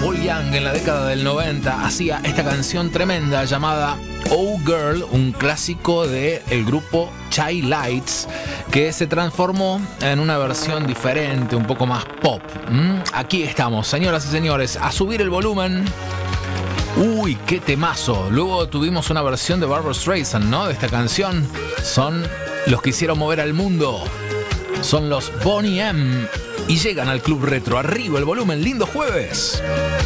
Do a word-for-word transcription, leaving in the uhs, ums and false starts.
Paul Young en la década del noventa hacía esta canción tremenda llamada Oh Girl, un clásico del grupo Chai Lights, que se transformó en una versión diferente, un poco más pop. ¿Mm? Aquí estamos, señoras y señores, a subir el volumen. Uy, qué temazo. Luego tuvimos una versión de Barbra Streisand, ¿no? De esta canción. Son los que hicieron mover al mundo. Son los Boney M. Y llegan al Club Retro. Arriba el volumen. Lindo jueves.